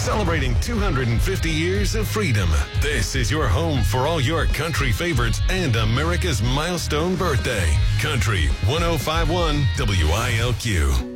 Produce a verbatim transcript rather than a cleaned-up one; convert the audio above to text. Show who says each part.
Speaker 1: Celebrating two hundred fifty years of freedom. This is your home for all your country favorites and America's milestone birthday. Country one oh five point one W I L Q.